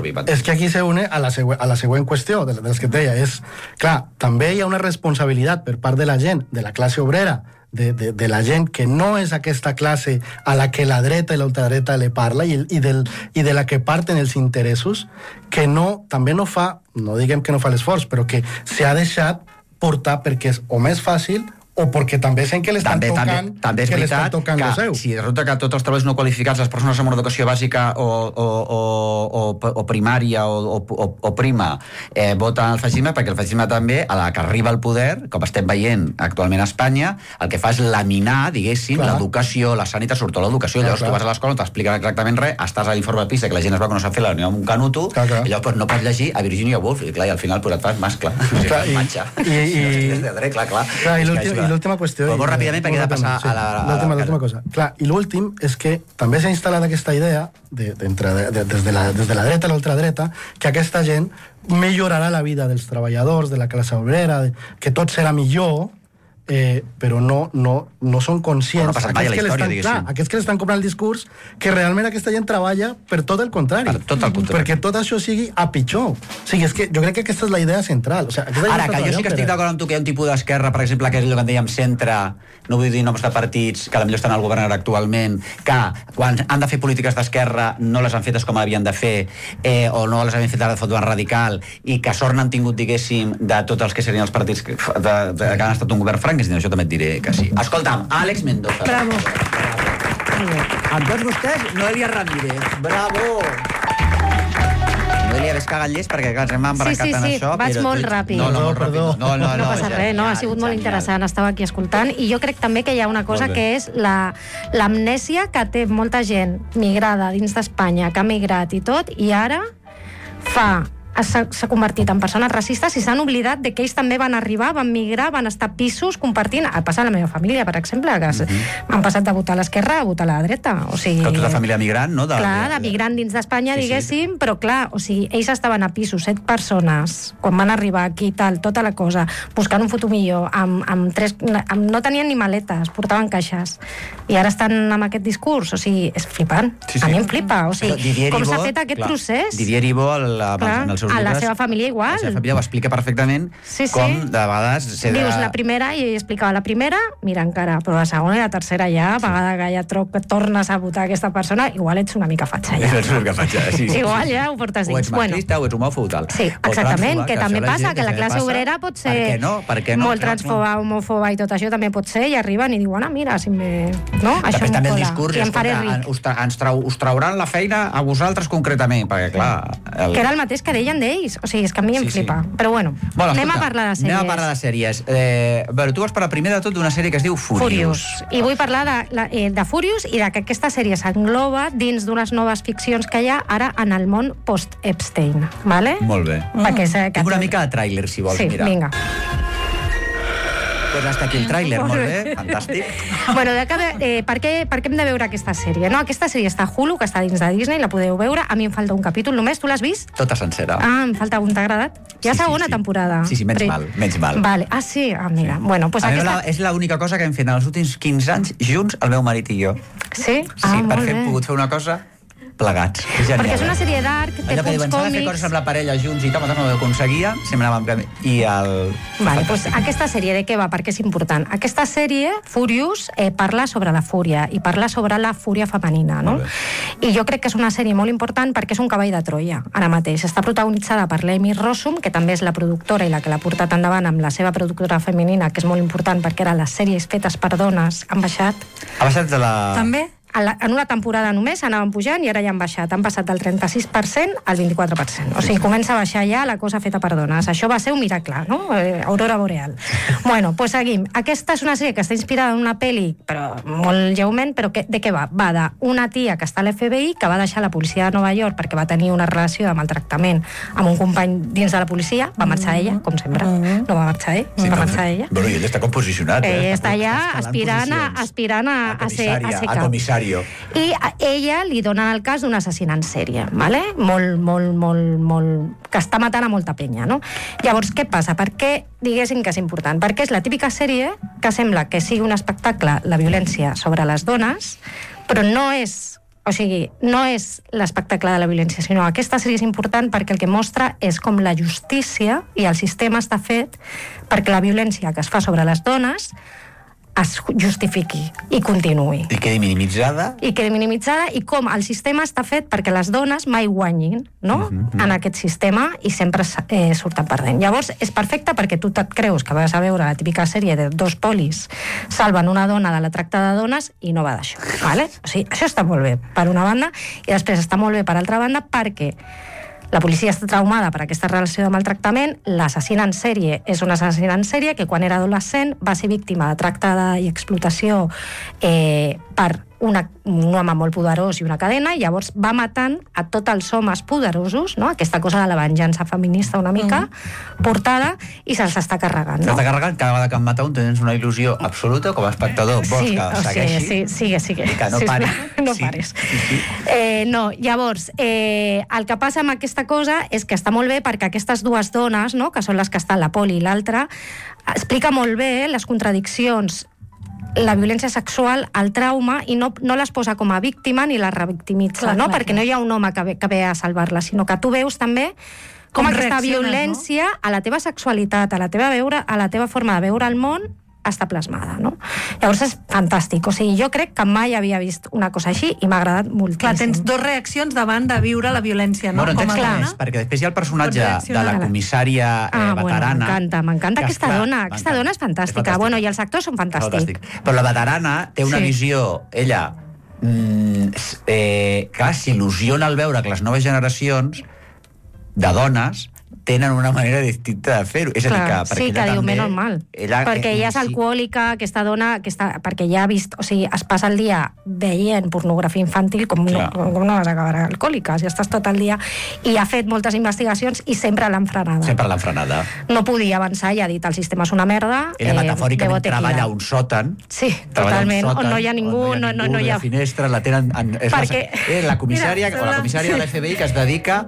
sobreviuen. És que aquí se une a la següent qüestió de les que et deia. És, clar, també hi ha una responsabilitat per part de la gent, de la classe obrera, de la gent que no és aquesta classe a la que la dreta i l'ultradreta le parla i de la que parten els interessos, que també no fa, no diguem que no fa l'esforç, però que s'ha deixat portar perquè és o més fàcil o perquè també sent que l'estan tocant també és veritat que si resulta que tots els treballadors no qualificats, les persones amb una educació bàsica o primària o prima voten el feixisme, perquè el feixisme també, a la que arriba al poder, com estem veient actualment a Espanya, el que fa és laminar, diguéssim, l'educació, la sanitat, sobretot l'educació. Llavors tu vas a l'escola, no t'expliquen exactament res, estàs a l'informe PISA, que la gent es veu que no sap fer la reunió amb un canuto, i llavors no pots llegir a Virginia Woolf, i al final et fas mascle. I l'última qüestió... Però molt ràpidament, perquè he de passar a la... L'última cosa. Clar, i l'últim és que també s'ha instal·lat aquesta idea, des de la dreta a l'ultradreta, que aquesta gent millorarà la vida dels treballadors, de la classe obrera, que tot serà millor, però no són conscients, aquests que l'estan comprant el discurs, que realment aquesta gent treballa per tot el contrari, perquè tot això sigui a pitjor. O sigui, és que jo crec que aquesta és la idea central. Ara, que jo sí que estic d'acord amb tu que hi ha un tipus d'esquerra, per exemple, que és allò que en dèiem centre, no vull dir noms de partits, que potser estan al govern actualment, que quan han de fer polítiques d'esquerra no les han fetes com havien de fer, o no les havien fet ara de foto radical, i que sort n'han tingut, diguéssim, de tots els que serien els partits que han estat un govern franc, això també et diré que sí. Escolta'm, Àlex Mendoza. Bravo. Amb tots vostès, Noelia Ramírez. Bravo! Noelia, ves cagallers, perquè clar, ens hem embarcat en això. Vaig molt ràpid. No, perdó. No passa res, ha sigut molt interessant, estava aquí escoltant, i jo crec també que hi ha una cosa que és l'amnèsia que té molta gent migrada dins d'Espanya, que ha migrat i tot, i ara s'ha convertit en persones racistes i s'han oblidat de que ells també van arribar, van migrar, van estar a pisos compartint, ha passat a la meva família, per exemple, que han passat de votar a l'esquerra a votar a la dreta. O sigui, tota família migrant, no? Clar, de migrant dins d'Espanya, diguéssim, però clar, o sigui, ells estaven a pisos, 7 persones, quan van arribar aquí, tota la cosa, buscant un futur millor, no tenien ni maletes, portaven caixes, i ara estan amb aquest discurs, o sigui, és flipant. A mi em flipa, o sigui, com s'ha fet aquest procés. Didier Ibo, en els seus a la seva família igual. La seva família ho explica perfectament com de vegades... Dius la primera i explicava la primera, mira encara, però la segona i la tercera ja, a vegada que ja tornes a votar aquesta persona, igual ets una mica fatxa ja. Igual ja ho portes dins. O ets macrista o ets homòfob, tal. Sí, exactament, que també passa, que la classe obrera pot ser molt transfoba, homòfoba i tot això també pot ser, i arriben i diuen, mira, si me... No? Això també el discurs us trauran la feina a vosaltres concretament, perquè clar... Que era el mateix que deien d'ells, o sigui, és que a mi em flipa. Però bueno, anem a parlar de sèries. Anem a parlar de sèries. Tu vas parlar primer de tot d'una sèrie que es diu Furious. I vull parlar de Furious i de que aquesta sèrie s'engloba dins d'unes noves ficcions que hi ha ara en el món post-Epstein. Vale? Molt bé. Tinc una mica de tràiler, si vols mirar. Sí, vinga. Pues hasta aquí el tràiler, molt bé, fantàstic. Bueno, per què hem de veure aquesta sèrie? No? Aquesta sèrie està a Hulu, que està dins de Disney, la podeu veure. A mi em falta un capítol només, tu l'has vist? Tota sencera. Em falta un, t'ha agradat? Hi ha segona temporada. Sí, menys mal. Vale. Sí? Mira. Bueno, pues és l'única cosa que hem fet en els últims 15 anys junts, el meu marit i jo. Sí? Sí, perquè hem pogut fer una cosa plegats. Perquè és una sèrie d'art, té punts còmics... S'ha de fer coses amb la parella junts i tal, no ho aconseguia, sempre anàvem... Vale, doncs aquesta sèrie de què va? Per què és important? Aquesta sèrie, Furious, parla sobre la fúria i parla sobre la fúria femenina, no? I jo crec que és una sèrie molt important perquè és un cavall de Troia, ara mateix. Està protagonitzada per l'Amy Rossum, que també és la productora i la que l'ha portat endavant amb la seva productora femenina, que és molt important perquè era les sèries fetes per dones, han baixat. Ha baixat de la... També? En una temporada només anaven pujant i ara ja han baixat. Han passat del 36% al 24%. O sigui, comença a baixar ja la cosa feta per dones. Això va ser un miracle, no? Aurora Boreal. Bueno, pues seguim. Aquesta és una sèrie que està inspirada en una pel·li, però molt lleument, però de què va? Va d'una tia que està a l'FBI, que va deixar la policia de Nova York perquè va tenir una relació de maltractament amb un company dins de la policia. Va marxar ella, com sempre. No va marxar ell, va marxar ella. Bueno, i ell està com posicionat. Ell està allà aspirant a ser cap. A comissari. I a ella li donen el cas d'un assassin en sèrie, ¿vale? Que està matant a molta penya, no? Llavors, què passa? Per què diguéssim que és important? Perquè és la típica sèrie que sembla que sigui un espectacle, la violència sobre les dones, però no és o sigui, no és l'espectacle de la violència, sinó aquesta sèrie és important perquè el que mostra és com la justícia i el sistema està fet perquè la violència que es fa sobre les dones es justifiqui i continuï. I quedi minimitzada. I com el sistema està fet perquè les dones mai guanyin, no?, en aquest sistema i sempre surten perdent. Llavors, és perfecte perquè tu et creus que vas a veure la típica sèrie de dos polis salven una dona de la tracta de dones i no va d'això, ¿vale? O sigui, això està molt bé per una banda i després està molt bé per altra banda perquè la policia està traumada per aquesta relació de maltractament, l'assassin en sèrie és un assassin en sèrie que quan era adolescent va ser víctima de tracte i explotació per un home molt poderós i una cadena, i llavors va matant a tots els homes poderosos, no? Aquesta cosa de la venjança feminista una mica portada, i se'ls està carregant, no? S'està carregant, cada vegada que en mata un tens una il·lusió absoluta, com a espectador vols que segueixi? Sí, sigue. I que no pari. No pares. No, llavors, el que passa amb aquesta cosa és que està molt bé perquè aquestes dues dones, no?, que són les que estan, la Poli i l'altra, explica molt bé les contradiccions, la violència sexual, el trauma, i no les posa com a víctima ni les revictimitza, no? Perquè no hi ha un home que ve a salvar-la, sinó que tu veus també com aquesta violència a la teva sexualitat, a la teva forma de veure el món, està plasmada, no? Llavors és fantàstic, o sigui, jo crec que mai havia vist una cosa així i m'ha agradat moltíssim. Clar, tens dos reaccions davant de viure la violència, no? Bueno, tens perquè després hi ha el personatge de la comissària veterana. M'encanta aquesta dona és fantàstica. Bueno, i els actors són fantàstics. Però la veterana té una visió, ella, clar, s'il·lusiona al veure que les noves generacions de dones tenen una manera distinta de fer-ho. És a dir, que sí, que diu, menys mal. Perquè ella és alcohòlica, aquesta dona, perquè ja ha vist, o sigui, es passa el dia veient pornografia infantil, com no vas acabar alcohòlica, si estàs tot el dia, i ha fet moltes investigacions i sempre l'han frenada. No podia avançar i ha dit, el sistema és una merda. Ella metafòricament treballa a un sòtan. Sí, totalment, on no hi ha ningú, no hi ha finestres, la tenen... La comissària de l'FBI que es dedica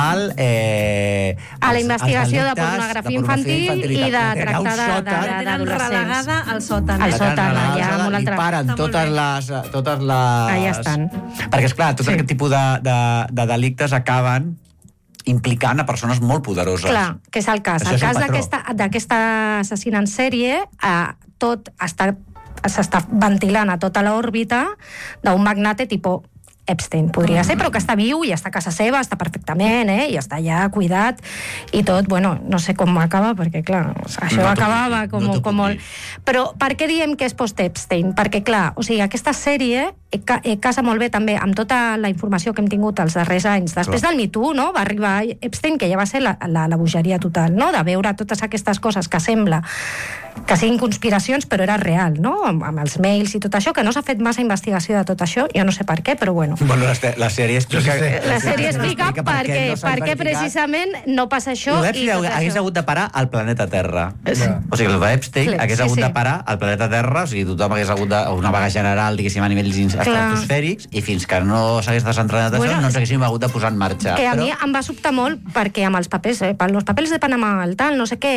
a la investigació de pornografia infantil i de tractar d'adolescents. Relegada al sòtan. Al sòtan, allà, molt altra. I paren totes les... Allà estan. Perquè, esclar, tot aquest tipus de delictes acaben implicant a persones molt poderoses. Clar, que és el cas. El cas d'aquesta assassina en sèrie, tot s'està ventilant a tota l'òrbita d'un magnate tipus Epstein, podria ser, però que està viu i està a casa seva, està perfectament, i està ja cuidat i tot, bueno, no sé com acaba, perquè clar, això acabava com molt... Però per què diem que és post-Epstein? Perquè clar, o sigui, aquesta sèrie casa molt bé també amb tota la informació que hem tingut els darrers anys. Després del Me Too, no?, va arribar Epstein, que ja va ser la bogeria total, no?, de veure totes aquestes coses que sembla que siguin conspiracions, però era real, no?, amb els mails i tot això, que no s'ha fet massa investigació de tot això, jo no sé per què, però bueno. Bueno, la sèrie explica... La sèrie explica perquè precisament no passa això. L'Epstein hagués hagut de parar al planeta Terra. O sigui, l'Epstein hagués hagut de parar al planeta Terra, o sigui, tothom hagués hagut una vaga general, diguéssim, a nivells estratosfèrics, i fins que no s'hagués desentrenat això, no ens haguéssim hagut de posar en marxa. Que a mi em va sobtar molt perquè amb els papers, els papers de Panamà, el tal, no sé què,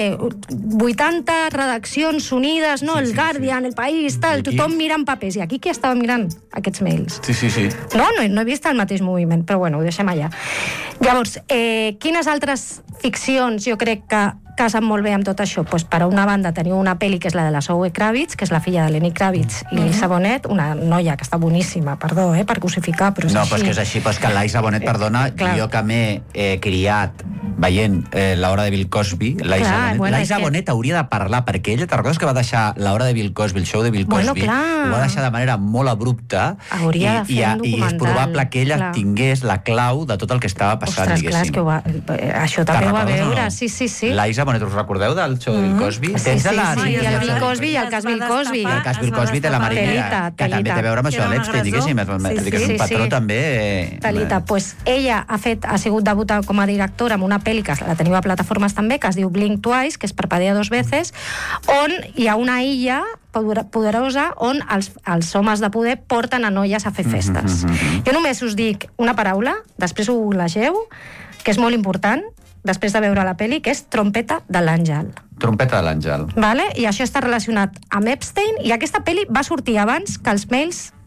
80 redaccions unides, no, el Guardian, el País, tal, tothom mirant papers, i aquí qui estava mirant aquests mails? Sí. No he vist el mateix moviment, però bueno, ho deixem allà. Llavors, quines altres ficcions jo crec que casen molt bé amb tot això? Pues, per una banda teniu una pel·li que és la de la Zoe Kravitz, que és la filla de Lenny Kravitz i Liza Bonet, una noia que està boníssima, perdó, per cosificar, però és així. No, però és que és així, però és que Liza Bonet, perdona, jo que m'he criat veient l'hora de Bill Cosby, Liza Bonet hauria de parlar, perquè ella, te'n recordes que va deixar l'hora de Bill Cosby, el show de Bill Cosby, ho va deixar de manera molt abrupta, hauria de fer un documental. I és probable que ella tingués la clau de tot el que estava passant, diguéssim. Ostres, clar, és que això també ho va veure, sí. Liza Bonet, us recordeu del show de Bill Cosby? Sí, i el Bill Cosby i el cas Bill Cosby. I el cas Bill Cosby de la Marinera, que també té a veure amb això de l'Epstein, diguéssim, és un patró també... Talita, doncs ella ha sigut debutada com a directora amb una pel·li que la teniu a plataformes també, que es diu Blink Twice, que és Parpadea dos veces, on hi ha una illa poderosa on els homes de poder porten a noies a fer festes. Jo només us dic una paraula, després ho googlegeu, que és molt important, després de veure la pel·li, que és Trompeta de l'Àngel. Trompeta de l'Àngel. Vale? I això està relacionat amb Epstein, i aquesta pel·li va sortir abans que els mails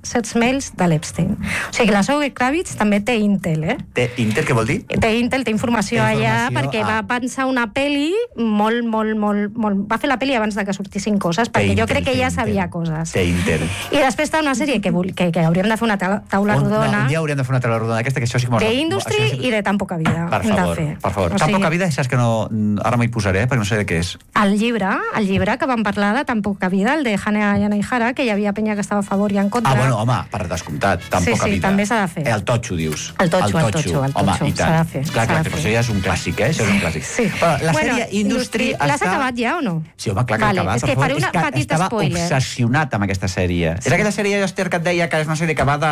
sex mails de l'Epstein. O sigui, la Zoe Kravitz també té Intel, Té Intel, què vol dir? Té Intel, té informació allà, perquè va pensar una pel·li molt... Va fer la pel·li abans de que sortissin coses, perquè jo crec que ja sabia coses. Té Intel. I després està una sèrie que hauríem de fer una taula rodona. Un dia hauríem de fer una taula rodona d'aquesta, que això sí que... De Industry i de Tan poca vida. Per favor. Tan poca vida, saps que no... Ara m'hi posaré, perquè no sé de què és. El llibre que vam parlar de Tan poca vida, el de Hannah Yanehara, que hi havia penya que estava a favor i en contra. Bueno, home, per descomptat, Tan poca vida. Sí, també s'ha de fer. El totxo, dius. El totxo, home, i tant. S'ha de fer. Clar, però això ja és un clàssic, Això és un clàssic. Sí. Però la sèrie Industry està... L'has acabat ja o no? Sí, home, clar que l'he acabat. És que faré una petita spoiler. Estava obsessionat amb aquesta sèrie. És aquella sèrie, Esther, que et deia que és una sèrie que va de...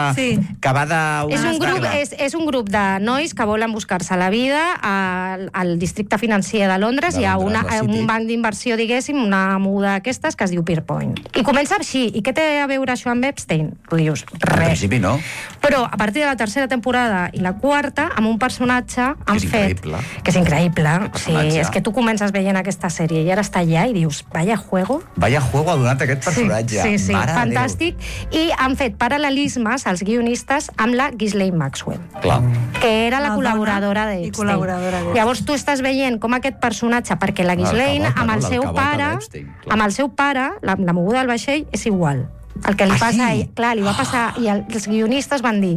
És un grup de nois que volen buscar-se la vida al districte financer de Londres. Hi ha un banc d'inversió, diguéssim, una moguda d'aquestes que es diu Pierpoint. I comença així. I què té a veure això amb Epstein? Tu dius, res. En principi no. Però a partir de la tercera temporada i la quarta, amb un personatge han fet... Que és increïble. Sí, és que tu comences veient aquesta sèrie i ara està allà i dius, vaya juego. Vaya juego ha donat aquest personatge. Sí, fantàstic. I han fet paral·lelismes, els guionistes, amb la Ghislaine Maxwell. Clar. Que era la col·laboradora d'Epstein. Llavors tu estàs veient com aquest personatge, perquè la Ghislaine, amb el seu pare, la moguda del vaixell, és igual. El que li passa a ell, clar, li va passar, i els guionistes van dir,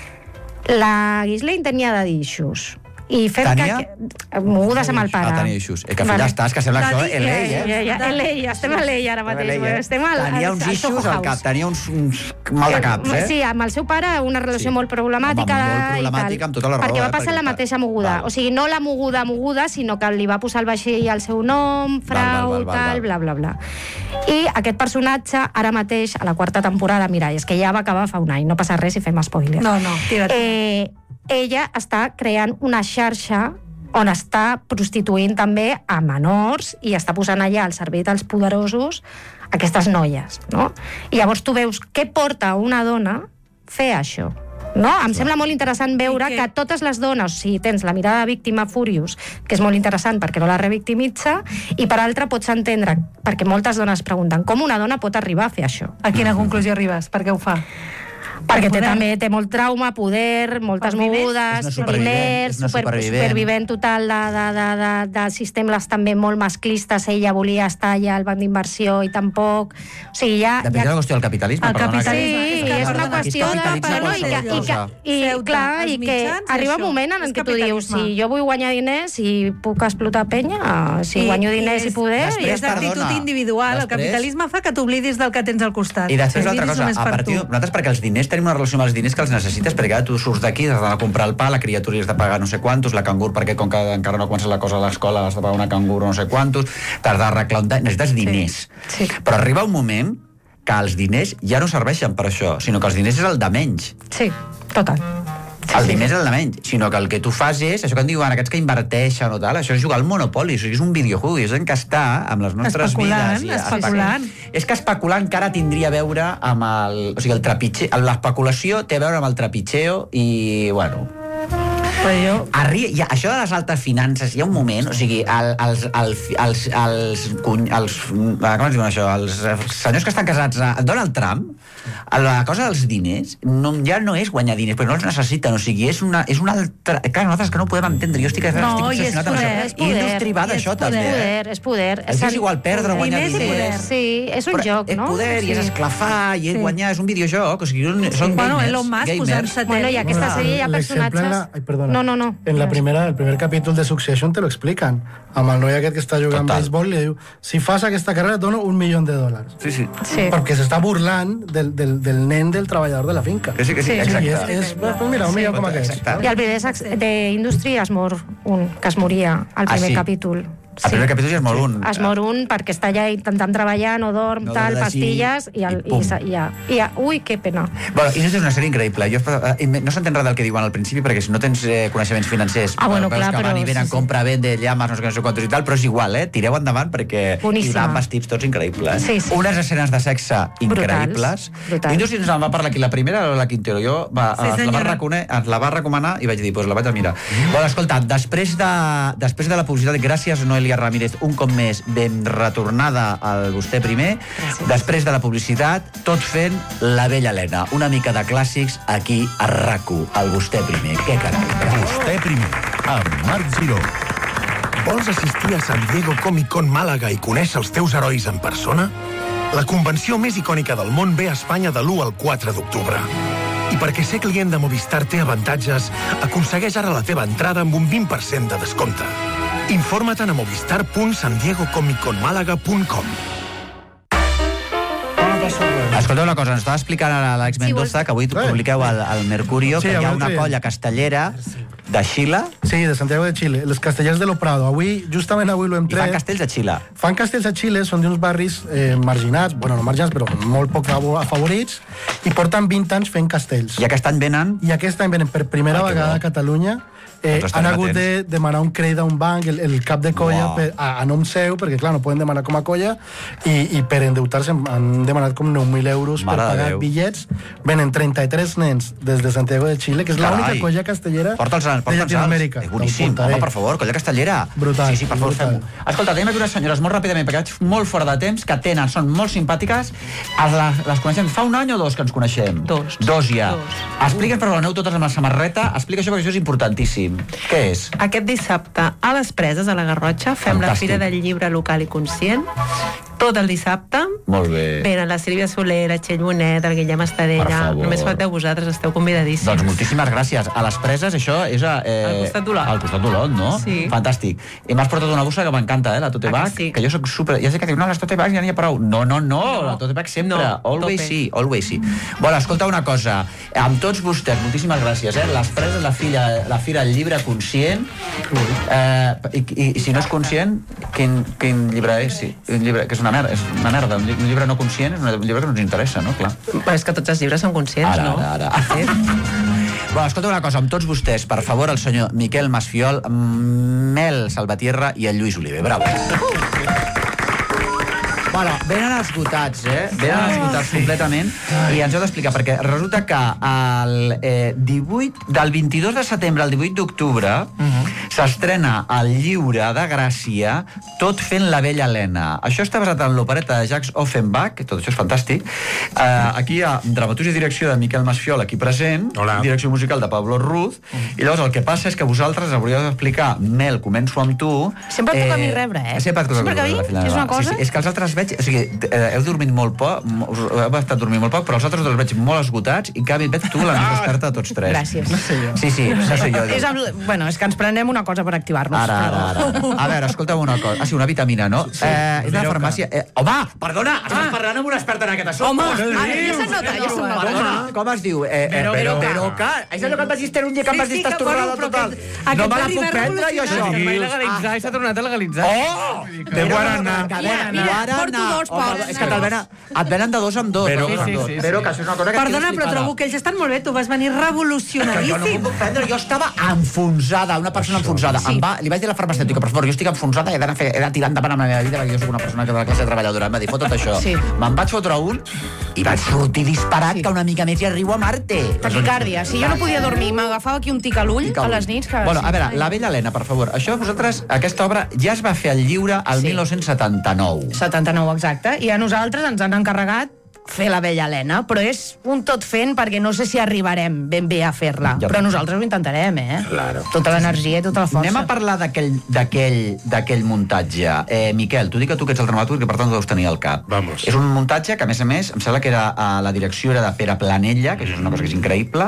la Ghislaine tenia daddy issues, i fem mogudes amb el pare. Tenia issues. Que filla estàs, que sembla això LA, LA, estem a LA ara mateix. Tenia uns issues al cap, tenia uns mal de caps, Sí, amb el seu pare una relació molt problemàtica. Molt problemàtica, amb tota la raó. Perquè va passar la mateixa moguda. O sigui, no la moguda, sinó que li va posar el vaixell al seu nom, frau, tal, bla, bla, bla. I aquest personatge, ara mateix, a la quarta temporada, mira, és que ja va acabar fa un any, no passa res si fem spoiler. No, tira't. Ella està creant una xarxa on està prostituint també a menors i està posant allà al servei dels poderosos aquestes noies, no? I llavors tu veus què porta una dona fer això. No? Em sembla molt interessant veure que totes les dones, si tens la mirada de víctima Furious, que és molt interessant perquè no la revictimitza, i per altra pots entendre, perquè moltes dones pregunten com una dona pot arribar a fer això. A quina conclusió arribes? Per què ho fa? Perquè també té molt trauma, poder, moltes mogudes, diners, supervivent total de sistemes també molt masclistes. Ella volia estar allà al banc d'inversió i tampoc... O sigui, ja... Depèn de la qüestió del capitalisme. Sí, és una qüestió de... I que arriba un moment en què tu dius, si jo vull guanyar diners, si puc explotar penya, si guanyo diners i poder... És d'actitud individual. El capitalisme fa que t'oblidis del que tens al costat. I després l'altra cosa, a partir de nosaltres, perquè els diners tenim una relació amb els diners que els necessites, perquè tu surts d'aquí, has d'anar a comprar el pa, la criatura has de pagar no sé quantos, la cangur, perquè com que encara no comença la cosa a l'escola has de pagar una cangur no sé quantos, t'has d'arreglar necessites diners. Sí. Però arriba un moment que els diners ja no serveixen per això, sinó que els diners és el de menys. Sí, total. El diners és el de menys, sinó que el que tu fas és, això que en diuen aquests que inverteixen o tal, això és jugar al Monopoly, això és un videojuego, és encastar amb les nostres vides. Especulant. És que especular encara tindria a veure amb el... O sigui, el trepitxeo, l'especulació té a veure amb el trepitxeo i, bueno... Això de les altes finances, hi ha un moment, o sigui, els senyors que estan casats, Donald Trump, la cosa dels diners ja no és guanyar diners, perquè no els necessiten, o sigui, és una altra... Clar, nosaltres que no ho podem entendre, jo estic obsessionat amb això. I Industry va d'això, també. És poder. És igual perdre o guanyar diners. Sí, és un joc, no? És poder, i és esclafar, i és guanyar, és un videojoc, o sigui, són gamers. Elon Musk posant-se... Bueno, i aquesta sèrie hi ha personatges... No. En el primer capítol de Succession te lo explican. Amb el noi aquest que està jugant béisbol li diu, si fas aquesta carrera et dono $1 milió. Sí. Perquè s'està burlant del nen del treballador de la finca. Sí, exacte. Mira, $1 milió com aquest. I al primer d'Industry es mor un, que es moria al primer capítol. El primer capítol ja es mor un. Es mor un perquè està allà intentant treballar, no dorm, tal, pastilles, i ui, que pena. Bueno, i és una sèrie increïble. No s'entén res del que diuen al principi, perquè si no tens coneixements financers, veus que van i venen, compra, vende, llames, no sé quantos i tal, però és igual, tireu endavant perquè hi va amb vestits tots increïbles. Unes escenes de sexe increïbles. Industry ens en va parlar aquí, la primera o la Quintero. Jo ens la va recomanar i vaig dir, doncs la vaig a mirar. Bueno, escolta, després de la publicitat, gràcies, Noelia Núria Ramírez, un cop més, ben retornada al Vostè Primer. Després de la publicitat, tot fent La Vella Helena. Una mica de clàssics aquí a RAC1, al Vostè Primer. Què carai? Vostè Primer, amb Marc Giró. Vols assistir a San Diego Comic Con Màlaga i conèixer els teus herois en persona? La convenció més icònica del món ve a Espanya de l'1 al 4 d'octubre. I perquè ser client de Movistar té avantatges, aconsegueix ara la teva entrada amb un 20% de descompte. Informa-te'n a movistar.sandiegocomicconmalaga.com. Escolta una cosa, ens estava explicant ara l'Àlex Mendoza que avui publiqueu al Mercurio que hi ha una colla castellera de Xile. Sí, de Santiago de Chile, les castellers de lo Prado. Justament avui ho hem tret. I fan castells a Xile. Fan castells a Xile, són d'uns barris marginats, bueno, no marginats, però molt poc afavorits, i porten 20 anys fent castells. I aquest any venen? I aquest any venen per primera vegada a Catalunya. Han hagut de demanar un crèdit a un banc, el cap de colla, a nom seu, perquè clar, no poden demanar com a colla, i per endeutar-se han demanat com 9.000 euros per pagar bitllets. Venen 33 nens des de Santiago de Chile, que és l'única colla castellera de Llatinoamèrica. Boníssim, home, per favor, colla castellera. Brutal. Sí, per favor, fem-ho. Escolta, tenim aquí unes senyores molt ràpidament, perquè vaig molt fora de temps, que són molt simpàtiques. Les coneixem fa un any o dos que ens coneixem? Dos ja. Explica'ns, però aneu totes amb la samarreta, explica això perquè això és importantíssim. Què és? Aquest dissabte a les Preses, a la Garrotxa, fem la Fira del Llibre Local i Conscient. Tot el dissabte. Molt bé. Venen la Sílvia Soler, Txell Bonet, el Guillem Estadella. Només falteu vosaltres, esteu convidadíssims. Doncs moltíssimes gràcies. A les Preses, això és al costat d'Olot. Al costat d'Olot, no? Sí. Fantàstic. I m'has portat una bossa que m'encanta, la Tote Bag, sí? que jo soc super... Ja sé que diu, no, les Tote Bags ja n'hi ha prou. No, la Tote Bag sempre. Always sí, always sí. Bueno, escolta una cosa. Amb tots vostès, moltíssimes gràcies, Les Preses, la Fira del Llibre Conscient. I si no és conscient, quin llibre és? Sí, un llibre que és una merda. Un llibre no conscient és un llibre que no ens interessa, no? Clar. És que tots els llibres són conscients, no? Ara. Bueno, escolta una cosa, amb tots vostès, per favor, el senyor Miquel Masfiol, Mel Salvatierra i el Lluís Oliver. Bravo. Bueno, venen esgotats, Venen esgotats completament. I ens heu d'explicar, perquè resulta que del 22 de setembre al 18 d'octubre s'estrena el Lliure de Gràcia, tot fent La Vella Helena. Això està basat en l'opereta de Jacques Offenbach, tot això és fantàstic. Aquí hi ha dramaturgia i direcció de Miquel Masfiol, aquí present, direcció musical de Pablo Ruz, i llavors el que passa és que vosaltres hauríeu d'explicar, Mel, començo amb tu... Sempre toca a mi rebre, Sempre toca a mi rebre. És una cosa... És que els altres veig... O sigui, heu dormit molt poc, heu estat dormint molt poc, però els altres els veig molt esgotats, i en canvi veig tu la més experta de tots tres. Gràcies. No sé jo. Sí, no sé jo. Bueno, és que ens prenem una cosa per activar-nos. Ara. A veure, escolta'm una cosa. Sí, una vitamina, no? És de la farmàcia... Home, perdona, estàs parlant amb una experta en aquest assumpte. Home, ja se'n nota. Com es diu? Veroca. És allò que et vas dir un dia que em vas dir estàs tornada total. No me la puc prendre, jo, això. I s'ha tornat a legalitzar. Oh! De Guaraná. Porto dos pocs. És que et venen de dos en dos. Però que això és una cosa que... Perdona, però trobo que ells estan molt bé. Tu vas venir revolucionaríssim. Jo no m'ho puc prendre. Jo estava enfonsada, una persona enfonsada. Li vaig dir a la farmacèutica, però per favor, jo estic enfonsada i he de tirar endavant amb la meva vida perquè jo soc una persona que de la classe treballadora. Em va dir, fot tot això. Me'n vaig fotre un i vaig sortir disparat que una mica més i arribo a Marte. Taquicàrdia. Si jo no podia dormir, m'agafava aquí un tic a l'ull a les nits. Bueno, a veure, La Vella Helena, per favor. Això vosaltres, aquesta obra ja es va fer al lliure el 1979. 79, exacte. I a nosaltres ens han encarregat fer La Vella Helena, però és un tot fent perquè no sé si arribarem ben bé a fer-la, però nosaltres ho intentarem, Claro. Tota l'energia i tota la força. Anem a parlar d'aquell muntatge. Miquel, tu dic que tu que ets el dramaturg i per tant ho deus tenir al cap. Vamos. És un muntatge que, a més, em sembla que la direcció era de Pere Planella, que això és una cosa que és increïble.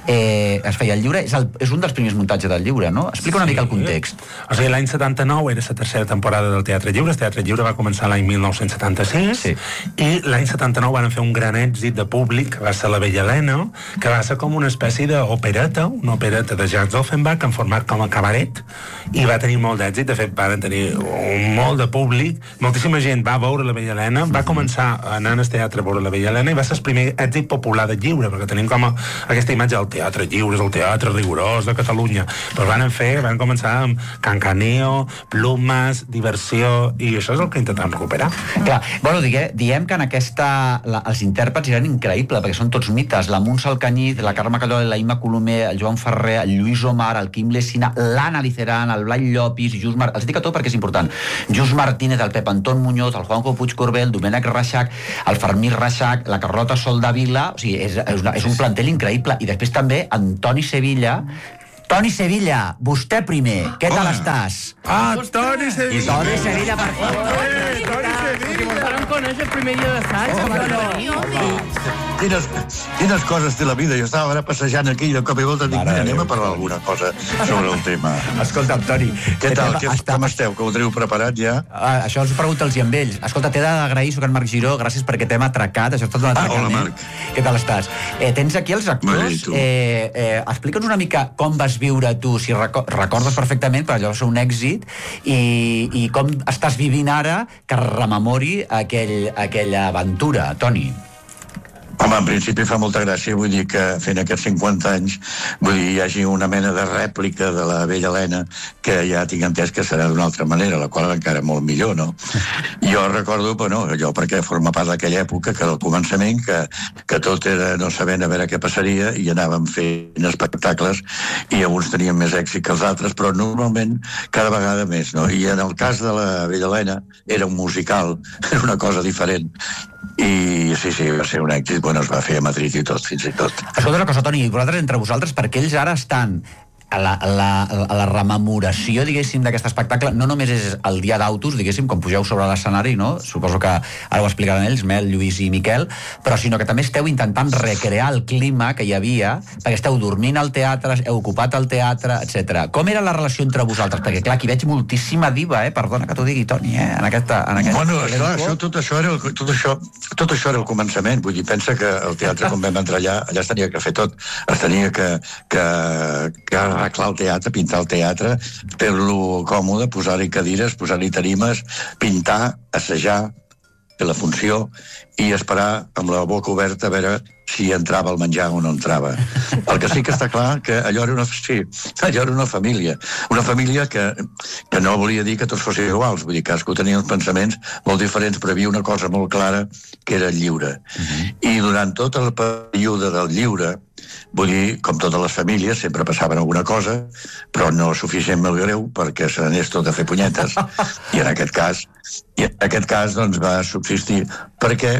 Es feia al lliure. És un dels primers muntatges del lliure, no? Explica una mica el context. O sigui, l'any 79 era la tercera temporada del Teatre Lliure. El Teatre Lliure va començar l'any 1976 i l'any 79 van fer un gran èxit de públic, que va ser La Vella Helena, que va ser com una espècie d'opereta, una opereta de Jacques Offenbach en format com a cabaret, i va tenir molt d'èxit. De fet, van tenir molt de públic, moltíssima gent va veure La Vella Helena, va començar anant al teatre a veure La Vella Helena i va ser el primer èxit popular de lliure, perquè tenim com aquesta imatge del teatre lliure és el teatre rigorós de Catalunya, però van començar amb cancaneo, plumes, diversió, i això és el que intentem recuperar. Clar, bueno, diem que en aquesta els intèrprets eren increïbles, perquè són tots mites, la Montse Alcañiz, la Carme Callol, la Imma Colomer, el Joan Ferrer, el Lluís Omar, el Quim Lessina, l'Anna Liceran, el Blai Llopis, els dic a tot perquè és important, Just Martínez, el Pep Anton Muñoz, el Juanjo Puig Corbel, Domènec Reixac, el Fermí Reixac, la Carlota Soldavila, o sigui, és un plantell increïble, i després també Toni Sevilla. Toni Sevilla, vostè primer, què tal estàs? Toni Sevilla! Toni Sevilla, per favor! Toni Sevilla! Ens vam conèixer el primer dia d'assaig. Quines coses té la vida. Jo estava ara passejant aquí i de cop i volta dic, mira, anem a parlar alguna cosa sobre el tema. Escolta'm, Toni... Què tal? Com esteu? Que ho teniu preparat ja? Això els pregunta'ls i amb ells. Escolta, t'he d'agrair, soc en Marc Giró, gràcies perquè t'hem atracat, això és tot un atracament. Hola, Marc. Què tal estàs? Tens aquí els actors. Explica'ns una mica com vas viure tu, si recordes perfectament, però allò va ser un èxit, i com estàs vivint ara que rememori aquella aventura, Toni. Home, en principi fa molta gràcia, vull dir que fent aquests 50 anys, vull dir, hi hagi una mena de rèplica de la vella Helena que ja tinc entès que serà d'una altra manera, la qual encara molt millor, no? Jo recordo, bueno, allò perquè forma part d'aquella època, que al començament, que tot era no sabent a veure què passaria, i anàvem fent espectacles, i alguns tenien més èxit que els altres, però normalment cada vegada més, no? I en el cas de la vella Helena era un musical, era una cosa diferent, i sí, va ser un èxit. Bueno, es va fer a Madrid i tot, fins i tot. Escolta una cosa, Toni, vosaltres entre vosaltres, perquè ells ara estan a la rememoració, diguéssim, d'aquest espectacle, no només és el dia d'autos, diguéssim, com pugeu sobre l'escenari, no? Suposo que ara ho explicaran ells, Mel, Lluís i Miquel, però sinó que també esteu intentant recrear el clima que hi havia, perquè esteu dormint al teatre, heu ocupat el teatre, etc. Com era la relació entre vosaltres? Perquè, clar, aquí veig moltíssima diva, perdona que t'ho digui, Toni, en aquesta... Bueno, clar, tot això era el començament, vull dir, pensa que el teatre, quan vam entrar allà es tenia que fer tot, es tenia que arreglar el teatre, pintar el teatre, fer-lo còmode, posar-hi cadires, posar-hi tarimes, pintar, assajar, fer la funció i esperar amb la boca oberta a veure si entrava el menjar o no entrava. El que sí que està clar que allò era una família que no volia dir que tots fossin iguals, vull dir, cadascú tenia uns pensaments molt diferents, però hi havia una cosa molt clara, que era el lliure. I durant tot el període del lliure, vull dir, com totes les famílies, sempre passaven alguna cosa, però no suficientment greu perquè se n'anés tot a fer punyetes. I en aquest cas, doncs, va subsistir perquè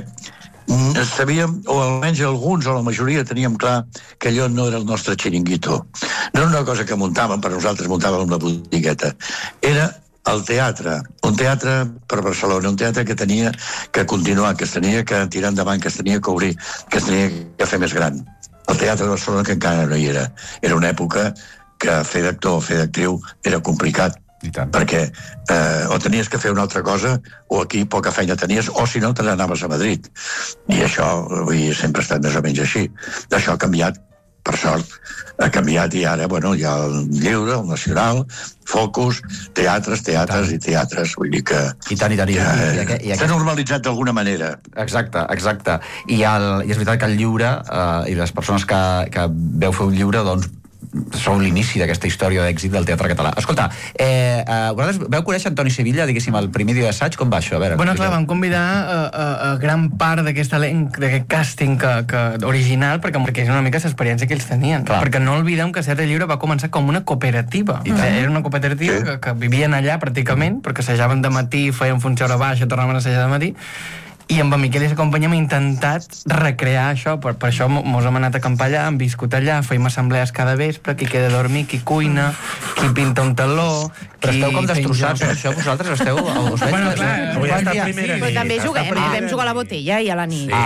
sabíem, o almenys alguns o la majoria teníem clar que allò no era el nostre xiringuito. No era una cosa que muntàvem, per nosaltres muntàvem la botigueta. Era el teatre, un teatre per Barcelona, un teatre que tenia que continuar, que es tenia que tirar endavant, que es tenia que obrir, que es tenia que fer més gran. El teatre de Barcelona, que encara no hi era. Era una època que fer d'actor o fer d'actriu era complicat, perquè o tenies que fer una altra cosa, o aquí poca feina tenies, o si no te n'anaves a Madrid. I això, vull dir, sempre ha estat més o menys així. Això ha canviat, per sort, ha canviat, i ara, bueno, hi ha el Lliure, el Nacional, Focus, teatres i teatres, vull dir que... I tant. S'ha normalitzat d'alguna manera. Exacte. I és veritat que el Lliure, i les persones que veu fer un Lliure, doncs, sou l'inici d'aquesta història d'èxit del teatre català. Escolta, vosaltres veu conèixer Toni Sevilla, diguéssim, el primer dia d'assaig, com va això? A veure, bueno, clar, vam convidar a gran part d'aquest elenc, d'aquest càsting original, perquè és una mica l'experiència que ells tenien. Clar. Perquè no oblidem que Teatre Lliure va començar com una cooperativa. Era una cooperativa que vivien allà pràcticament, perquè assajaven de matí, feien funció a hora baixa, tornaven a assajar de matí, i amb en Miquel i la companyia hem intentat recrear això, per això mos hem anat a acampar allà, hem viscut allà, feim assemblees cada vespre, qui queda a dormir, qui cuina, qui pinta un taló... Però esteu com destrossats, això, vosaltres esteu... Bueno, clar, però també juguem, vam jugar a la botella i a la nit.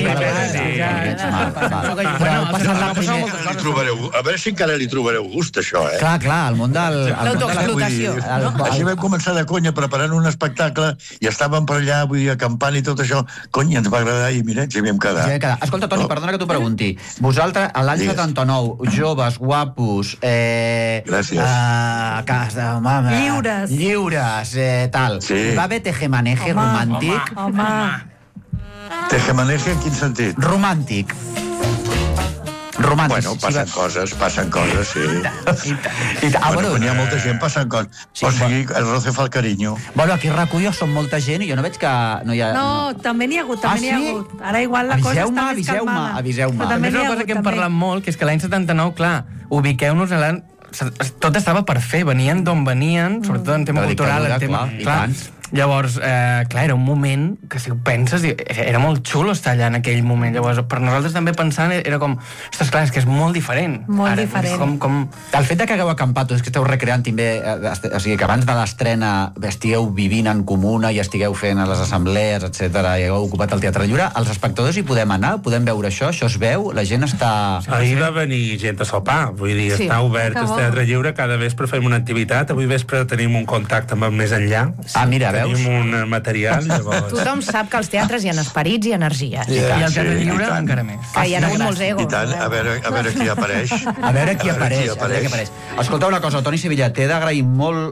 A veure si encara li trobareu gust, això, eh? Clar, el món del... L'autoexplotació. Així vam començar de conya preparant un espectacle i estàvem per allà, vull dir, acampant i tot això. Cony, ens va agradar i mira, ens hi vam quedar. Escolta, Toni, perdona que t'ho pregunti. Vosaltres, a l'any 79, joves, guapos... Gràcies. Lliures, tal. Sí. Va haver tejemaneje romàntic? Home. Tejemaneje en quin sentit? Romàntic. Romàntics. Bueno, passen coses, sí. Bueno, quan hi ha molta gent passen coses. O sigui, el roce fa el carinyo. Bueno, aquí a RAC1 som molta gent i jo no veig que no hi ha... No, també n'hi ha hagut, n'hi ha hagut. Ara igual la cosa està més calmada. Aviseu-me. També és una cosa que hem parlat molt, que és que l'any 79, clar, ubiqueu-nos a l'any... Tot estava per fer, venien d'on venien, sobretot en tema cultural, en tema... Clar, llavors, clar, era un moment que si ho penses, era molt xulo estar allà en aquell moment. Llavors, per nosaltres també pensant, era com, ostres, clar, és que és molt diferent. Molt diferent. El fet que hagueu acampat, és que esteu recreant també, o sigui, que abans de l'estrena estigueu vivint en comuna i estigueu fent les assemblees, etc i heu ocupat el Teatre Lliure, els espectadors hi podem anar? Podem veure això es veu? La gent està... Ahir va venir gent a sopar, vull dir, està obert el Teatre Lliure, cada vespre fem una activitat, avui vespre tenim un contacte amb el més enllà. Mira, tenim un material, llavors... Tothom sap que als teatres hi ha esperits i energies. I al Teatre Lliure encara més. Que hi ha hagut molts egos. I tant, a veure qui apareix. A veure qui apareix. Escolta una cosa, Toni Sevilla, t'he d'agrair molt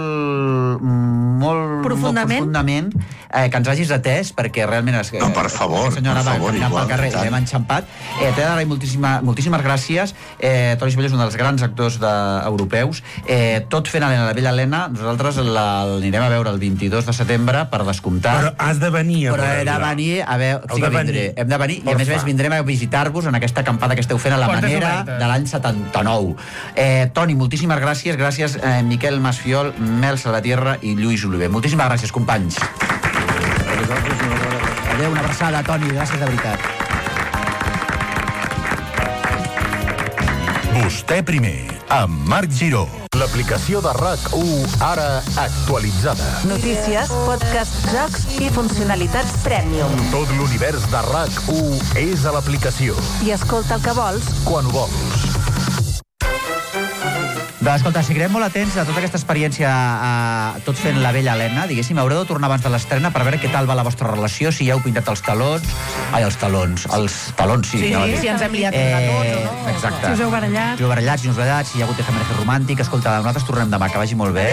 profundament que ens hagis atès, perquè realment... No, per favor, pel carrer, l'hem enxampat. T'he d'agrair moltíssimes gràcies. Toni Sevilla és un dels grans actors europeus. Tot fent la Bella Helena, nosaltres l'anirem a veure el 22 de setembre, per descomptat. Però has de venir a veure-la. Però he de venir a veure... Sí que vindré. Hem de venir, i a més a més vindrem a visitar-vos en aquesta acampada que esteu fent a la manera de l'any 79. Toni, moltíssimes gràcies. Gràcies, Miquel Masfiol, Mel Salvatierra i Lluís Oliver. Moltíssimes gràcies, companys. Adéu, una abraçada, Toni. Gràcies de veritat. Vostè primer, amb Marc Giró. L'aplicació de RAC1 ara actualitzada. Notícies, podcast, jocs i funcionalitats Premium. Tot l'univers de RAC1 és a l'aplicació. I escolta el que vols quan ho vols. Escolta, seguirem molt atents a tota aquesta experiència tots fent la Bella Helena, diguéssim. Haureu de tornar abans de l'estrena per veure què tal va la vostra relació, si ja heu pintat els talons. Els talons, sí. Si ens hem liat entre tots o no. Exacte. Si us heu barallat. Si us heu barallat, si no us heu barallat, si hi ha hagut efemèride romàntic. Escolta, nosaltres tornem demà, que vagi molt bé.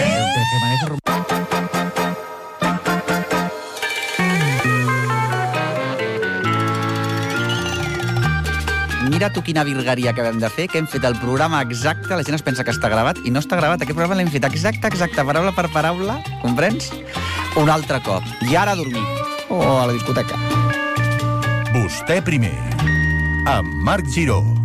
Mira tu quina virgueria que vam de fer, que hem fet el programa exacte, la gent es pensa que està gravat i no està gravat, aquest programa l'hem fet exacte, paraula per paraula, comprens? Un altre cop. I ara a dormir. O a la discoteca. Vostè primer, amb Marc Giró.